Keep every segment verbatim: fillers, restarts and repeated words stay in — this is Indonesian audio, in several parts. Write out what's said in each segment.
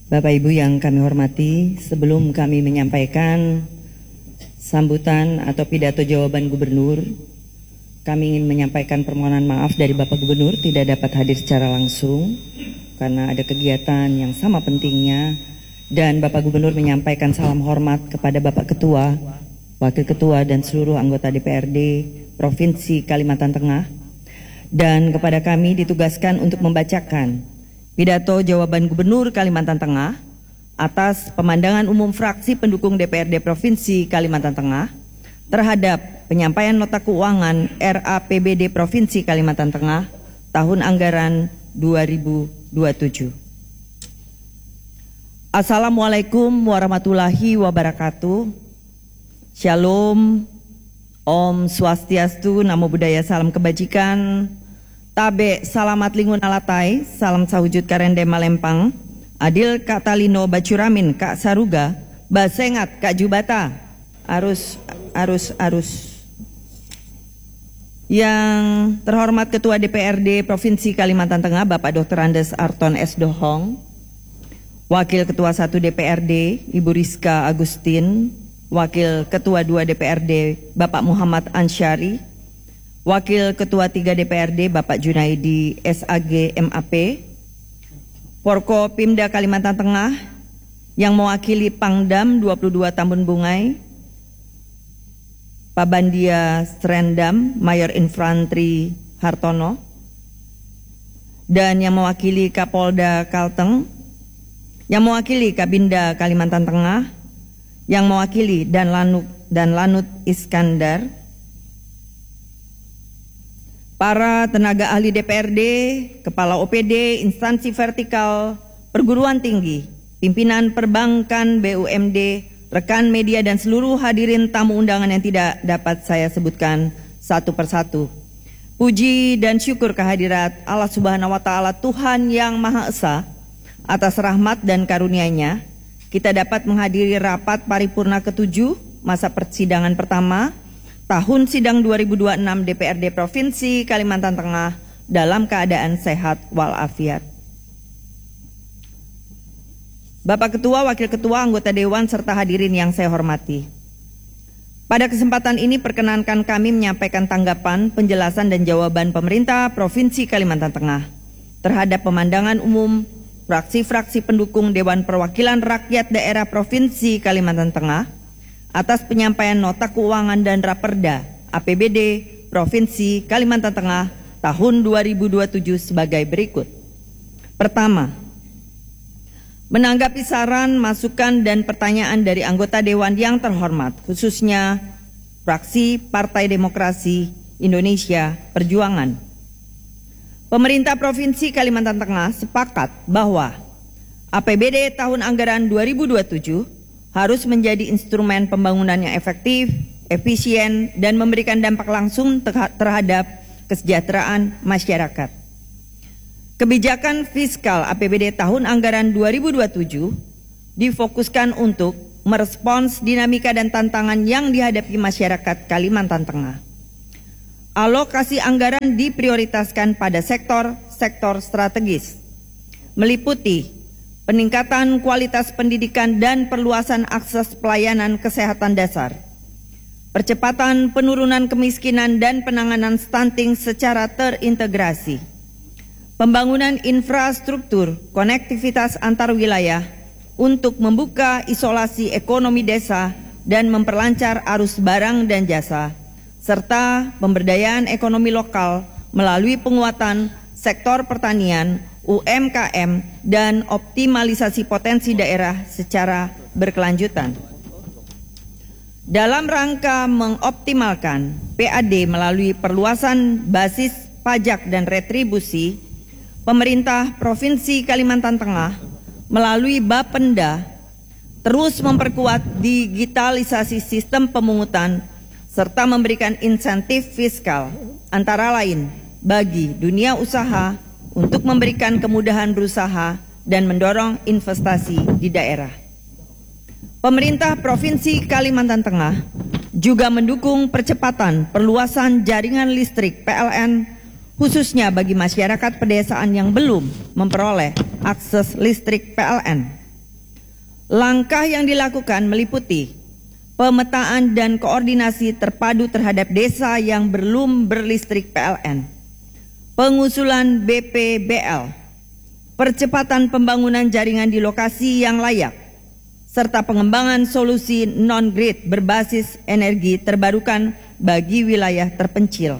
Bapak Ibu yang kami hormati, sebelum kami menyampaikan sambutan atau pidato jawaban Gubernur, kami ingin menyampaikan permohonan maaf dari Bapak Gubernur tidak dapat hadir secara langsung karena ada kegiatan yang sama pentingnya, dan Bapak Gubernur menyampaikan salam hormat kepada Bapak Ketua, Wakil Ketua dan seluruh anggota D P R D Provinsi Kalimantan Tengah, dan kepada kami ditugaskan untuk membacakan pidato jawaban Gubernur Kalimantan Tengah atas pemandangan umum fraksi pendukung D P R D Provinsi Kalimantan Tengah terhadap penyampaian nota keuangan R A P B D Provinsi Kalimantan Tengah tahun anggaran dua ribu dua puluh tujuh. Assalamualaikum warahmatullahi wabarakatuh. Shalom, Om Swastiastu, Namo Buddhaya, salam kebajikan. Tabe salamat lingun alatai, salam sahujud karende malempang, adil katalino bacuramin kak saruga, basengat kak jubata, arus arus arus. Yang terhormat Ketua D P R D Provinsi Kalimantan Tengah Bapak Doktor Andes Arton S. Dohong, Wakil Ketua satu D P R D Ibu Rizka Agustin, Wakil Ketua dua D P R D Bapak Muhammad Ansyari, Wakil Ketua tiga D P R D Bapak Junaidi S A G M A P, Porko Pimda Kalimantan Tengah yang mewakili Pangdam dua puluh dua Tambun Bungai, Pabandia Serendam Mayor Infantri Hartono, dan yang mewakili Kapolda Kalteng, yang mewakili Kabinda Kalimantan Tengah, yang mewakili dan Lanut dan Lanut Iskandar, para tenaga ahli D P R D, kepala O P D, instansi vertikal, perguruan tinggi, pimpinan perbankan, B U M D, rekan media dan seluruh hadirin tamu undangan yang tidak dapat saya sebutkan satu persatu. Puji dan syukur kehadirat Allah Subhanahu wa Ta'ala, Tuhan yang Maha Esa, atas rahmat dan karunia-Nya kita dapat menghadiri rapat paripurna ketujuh masa persidangan pertama tahun sidang dua ribu dua puluh enam D P R D Provinsi Kalimantan Tengah dalam keadaan sehat walafiat. Bapak Ketua, Wakil Ketua, anggota Dewan, serta hadirin yang saya hormati. Pada kesempatan ini perkenankan kami menyampaikan tanggapan, penjelasan dan jawaban pemerintah Provinsi Kalimantan Tengah terhadap pemandangan umum fraksi-fraksi pendukung Dewan Perwakilan Rakyat Daerah Provinsi Kalimantan Tengah atas penyampaian nota keuangan dan Raperda A P B D Provinsi Kalimantan Tengah tahun dua ribu dua puluh tujuh sebagai berikut. Pertama, menanggapi saran, masukan, dan pertanyaan dari anggota Dewan yang terhormat, khususnya fraksi Partai Demokrasi Indonesia Perjuangan, pemerintah Provinsi Kalimantan Tengah sepakat bahwa A P B D tahun anggaran dua ribu dua puluh tujuh harus menjadi instrumen pembangunan yang efektif, efisien, dan memberikan dampak langsung terhadap kesejahteraan masyarakat. Kebijakan fiskal A P B D tahun anggaran dua ribu dua puluh tujuh difokuskan untuk merespons dinamika dan tantangan yang dihadapi masyarakat Kalimantan Tengah. Alokasi anggaran diprioritaskan pada sektor-sektor strategis, meliputi peningkatan kualitas pendidikan dan perluasan akses pelayanan kesehatan dasar, percepatan penurunan kemiskinan dan penanganan stunting secara terintegrasi, pembangunan infrastruktur konektivitas antar wilayah untuk membuka isolasi ekonomi desa dan memperlancar arus barang dan jasa, serta pemberdayaan ekonomi lokal melalui penguatan sektor pertanian, U M K M, dan optimalisasi potensi daerah secara berkelanjutan. Dalam rangka mengoptimalkan P A D melalui perluasan basis pajak dan retribusi, pemerintah Provinsi Kalimantan Tengah melalui Bapenda terus memperkuat digitalisasi sistem pemungutan serta memberikan insentif fiskal antara lain bagi dunia usaha untuk memberikan kemudahan berusaha dan mendorong investasi di daerah. Pemerintah Provinsi Kalimantan Tengah juga mendukung percepatan perluasan jaringan listrik P L N khususnya bagi masyarakat pedesaan yang belum memperoleh akses listrik P L N. Langkah yang dilakukan meliputi pemetaan dan koordinasi terpadu terhadap desa yang belum berlistrik P L N, pengusulan B P B L, percepatan pembangunan jaringan di lokasi yang layak, serta pengembangan solusi non-grid berbasis energi terbarukan bagi wilayah terpencil.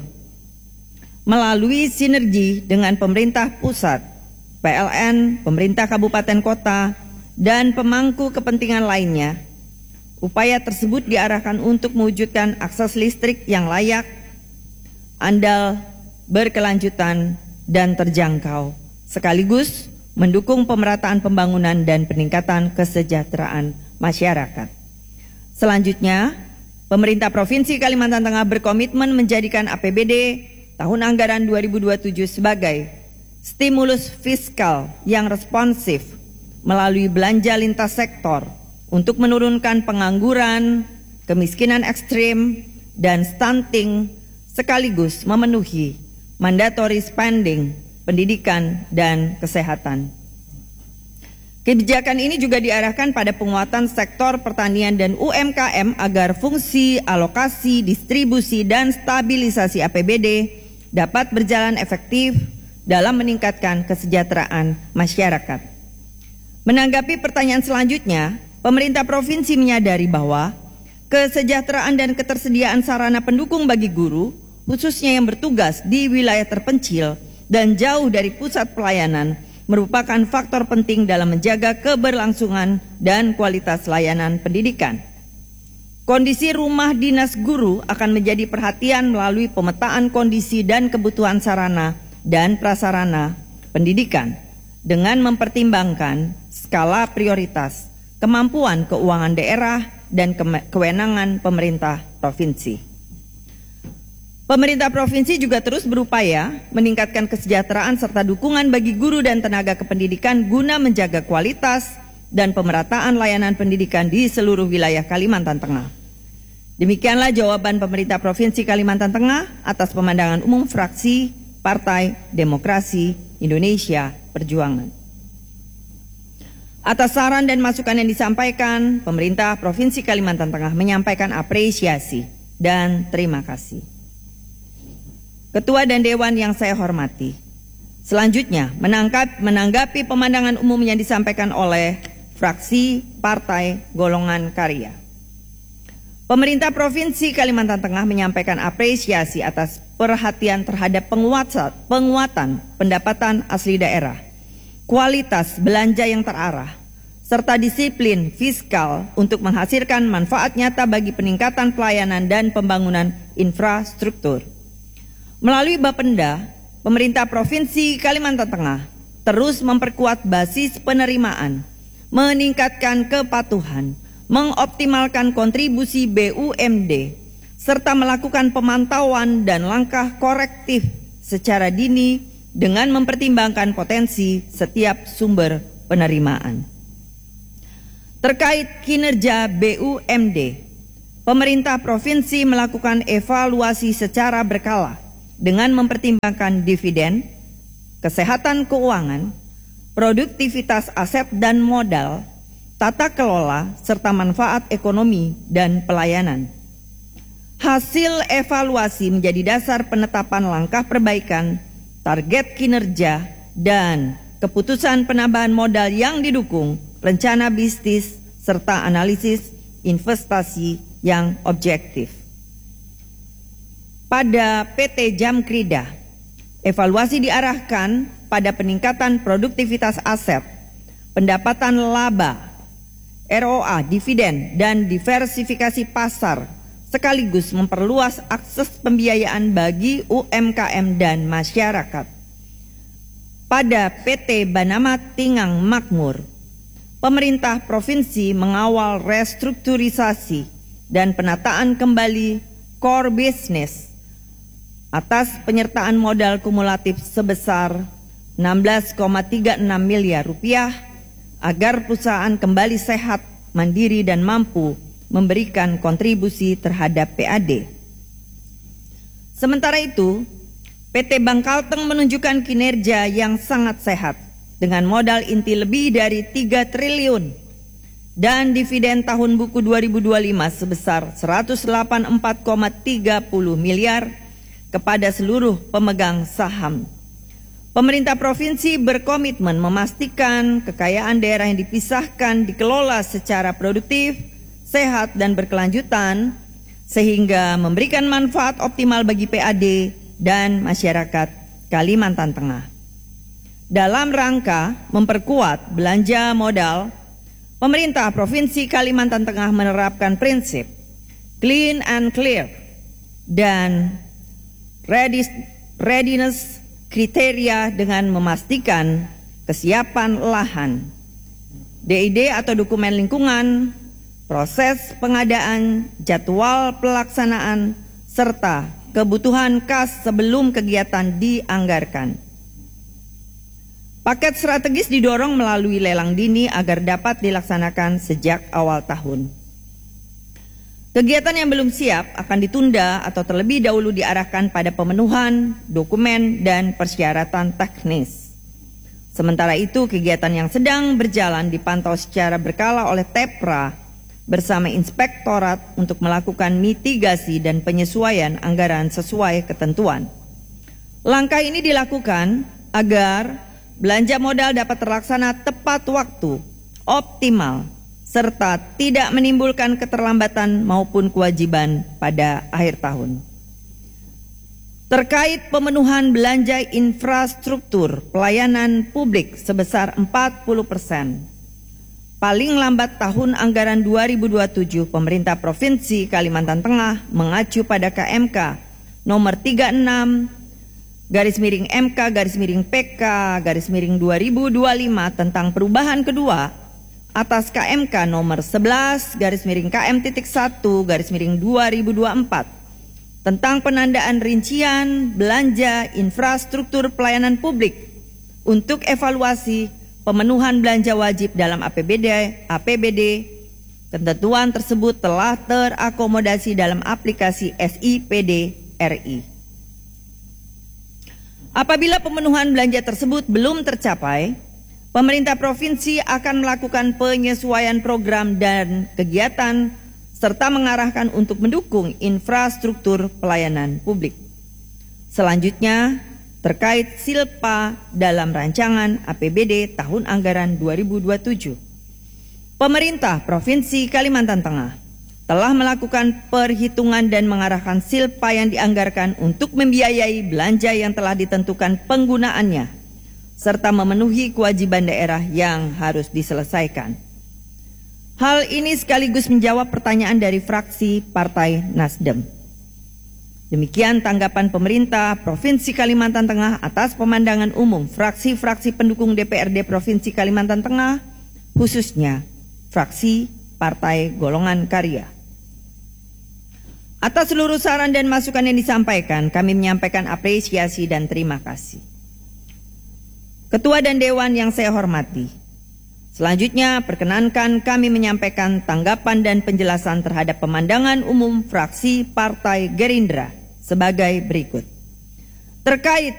Melalui sinergi dengan pemerintah pusat, P L N, pemerintah kabupaten kota, dan pemangku kepentingan lainnya, upaya tersebut diarahkan untuk mewujudkan akses listrik yang layak, andal, berkelanjutan, dan terjangkau, sekaligus mendukung pemerataan pembangunan dan peningkatan kesejahteraan masyarakat. Selanjutnya, pemerintah Provinsi Kalimantan Tengah berkomitmen menjadikan A P B D tahun anggaran dua ribu dua puluh tujuh sebagai stimulus fiskal yang responsif melalui belanja lintas sektor untuk menurunkan pengangguran, kemiskinan ekstrim, dan stunting, sekaligus memenuhi mandatory spending pendidikan, dan kesehatan. Kebijakan ini juga diarahkan pada penguatan sektor pertanian dan U M K M agar fungsi, alokasi, distribusi, dan stabilisasi A P B D dapat berjalan efektif dalam meningkatkan kesejahteraan masyarakat. Menanggapi pertanyaan selanjutnya, pemerintah provinsi menyadari bahwa kesejahteraan dan ketersediaan sarana pendukung bagi guru, khususnya yang bertugas di wilayah terpencil dan jauh dari pusat pelayanan, merupakan faktor penting dalam menjaga keberlangsungan dan kualitas layanan pendidikan. Kondisi rumah dinas guru akan menjadi perhatian melalui pemetaan kondisi dan kebutuhan sarana dan prasarana pendidikan dengan mempertimbangkan skala prioritas, kemampuan keuangan daerah, dan kewenangan pemerintah provinsi. Pemerintah provinsi juga terus berupaya meningkatkan kesejahteraan serta dukungan bagi guru dan tenaga kependidikan guna menjaga kualitas dan pemerataan layanan pendidikan di seluruh wilayah Kalimantan Tengah. Demikianlah jawaban pemerintah Provinsi Kalimantan Tengah atas pemandangan umum fraksi Partai Demokrasi Indonesia Perjuangan. Atas saran dan masukan yang disampaikan, pemerintah Provinsi Kalimantan Tengah menyampaikan apresiasi dan terima kasih. Ketua dan Dewan yang saya hormati, selanjutnya menangkap, menanggapi pemandangan umum yang disampaikan oleh fraksi Partai Golongan Karya. Pemerintah Provinsi Kalimantan Tengah menyampaikan apresiasi atas perhatian terhadap penguatan, penguatan pendapatan asli daerah, kualitas belanja yang terarah, serta disiplin fiskal untuk menghasilkan manfaat nyata bagi peningkatan pelayanan dan pembangunan infrastruktur. Melalui Bapenda, pemerintah Provinsi Kalimantan Tengah terus memperkuat basis penerimaan, meningkatkan kepatuhan, mengoptimalkan kontribusi B U M D, serta melakukan pemantauan dan langkah korektif secara dini dengan mempertimbangkan potensi setiap sumber penerimaan. Terkait kinerja B U M D, pemerintah provinsi melakukan evaluasi secara berkala dengan mempertimbangkan dividen, kesehatan keuangan, produktivitas aset dan modal, tata kelola, serta manfaat ekonomi dan pelayanan. Hasil evaluasi menjadi dasar penetapan langkah perbaikan, target kinerja, dan keputusan penambahan modal yang didukung rencana bisnis serta analisis investasi yang objektif. Pada P T Jamkrida, evaluasi diarahkan pada peningkatan produktivitas aset, pendapatan laba, R O A, dividen, dan diversifikasi pasar, sekaligus memperluas akses pembiayaan bagi U M K M dan masyarakat. Pada P T Banama Tingang Makmur, pemerintah provinsi mengawal restrukturisasi dan penataan kembali core business atas penyertaan modal kumulatif sebesar enam belas koma tiga enam miliar rupiah agar perusahaan kembali sehat, mandiri, dan mampu memberikan kontribusi terhadap P A D. Sementara itu, P T Bank Kalteng menunjukkan kinerja yang sangat sehat dengan modal inti lebih dari tiga triliun dan dividen tahun buku dua ribu dua puluh lima sebesar seratus delapan puluh empat koma tiga nol miliar kepada seluruh pemegang saham. Pemerintah provinsi berkomitmen memastikan kekayaan daerah yang dipisahkan dikelola secara produktif, sehat, dan berkelanjutan, sehingga memberikan manfaat optimal bagi P A D dan masyarakat Kalimantan Tengah. Dalam rangka memperkuat belanja modal, pemerintah Provinsi Kalimantan Tengah menerapkan prinsip clean and clear dan readiness kriteria dengan memastikan kesiapan lahan, D I D atau dokumen lingkungan, proses pengadaan, jadwal pelaksanaan, serta kebutuhan kas sebelum kegiatan dianggarkan. Paket strategis didorong melalui lelang dini agar dapat dilaksanakan sejak awal tahun. Kegiatan yang belum siap akan ditunda atau terlebih dahulu diarahkan pada pemenuhan dokumen dan persyaratan teknis. Sementara itu, kegiatan yang sedang berjalan dipantau secara berkala oleh TEPRA bersama Inspektorat untuk melakukan mitigasi dan penyesuaian anggaran sesuai ketentuan. Langkah ini dilakukan agar belanja modal dapat terlaksana tepat waktu, optimal, serta tidak menimbulkan keterlambatan maupun kewajiban pada akhir tahun. Terkait pemenuhan belanja infrastruktur pelayanan publik sebesar empat puluh persen, paling lambat tahun anggaran dua ribu dua puluh tujuh, pemerintah Provinsi Kalimantan Tengah mengacu pada K M K nomor tiga puluh enam garis miring M K garis miring P K garis miring dua ribu dua puluh lima tentang perubahan kedua atas K M K nomor sebelas garis miring K M titik satu garis miring dua ribu dua puluh empat tentang penandaan rincian belanja infrastruktur pelayanan publik untuk evaluasi pemenuhan belanja wajib dalam A P B D. A P B D ketentuan tersebut telah terakomodasi dalam aplikasi S I P D R I. Apabila pemenuhan belanja tersebut belum tercapai, pemerintah provinsi akan melakukan penyesuaian program dan kegiatan serta mengarahkan untuk mendukung infrastruktur pelayanan publik. Selanjutnya, terkait silpa dalam rancangan A P B D tahun anggaran dua ribu dua puluh tujuh, pemerintah Provinsi Kalimantan Tengah telah melakukan perhitungan dan mengarahkan silpa yang dianggarkan untuk membiayai belanja yang telah ditentukan penggunaannya, serta memenuhi kewajiban daerah yang harus diselesaikan. Hal ini sekaligus menjawab pertanyaan dari fraksi Partai Nasdem. Demikian tanggapan pemerintah Provinsi Kalimantan Tengah atas pemandangan umum fraksi-fraksi pendukung D P R D Provinsi Kalimantan Tengah, khususnya fraksi Partai Golongan Karya. Atas seluruh saran dan masukan yang disampaikan, kami menyampaikan apresiasi dan terima kasih. Ketua dan Dewan yang saya hormati, selanjutnya perkenankan kami menyampaikan tanggapan dan penjelasan terhadap pemandangan umum fraksi Partai Gerindra sebagai berikut. Terkait